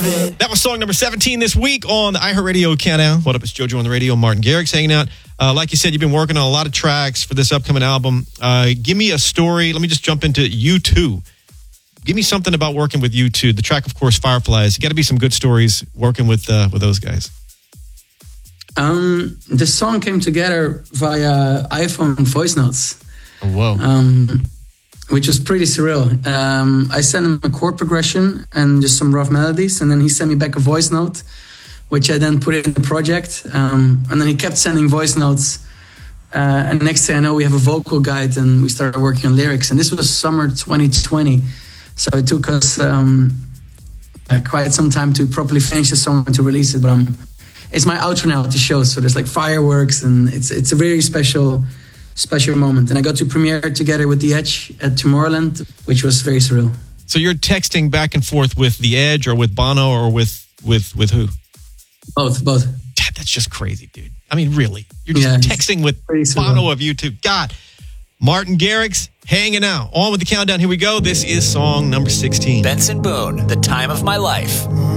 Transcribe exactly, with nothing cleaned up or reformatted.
That was song number seventeen this week on the iHeartRadio Countdown. What up, it's JoJo on the radio. Martin Garrix hanging out. Uh, like you said, you've been working on a lot of tracks for this upcoming album. Uh, give me a story. Let me just jump into U two. Give me something about working with U two. The track, of course, Fireflies. You got to be some good stories working with uh, with those guys. Um, the song came together via iPhone voice notes. Oh, whoa. Um, which was pretty surreal. Um, I sent him a chord progression and just some rough melodies, and then he sent me back a voice note, which I then put in the project. Um, and then he kept sending voice notes. Uh, and next thing I know, we have a vocal guide, and we started working on lyrics. And this was summer twenty twenty. So it took us um, uh, quite some time to properly finish the song and to release it. But um, it's my outro now at the show. So there's like fireworks, and it's it's a very special... special moment. And I got to premiere together with The Edge at Tomorrowland, which was very surreal. So you're texting back and forth with The Edge or with Bono or with with with who? Both, both. God, that's just crazy, dude. I mean, really. You're just yeah, texting with Bono of U two. God. Martin Garrix hanging out. On with the countdown. Here we go. This is song number sixteen. Benson Boone, The Time of My Life.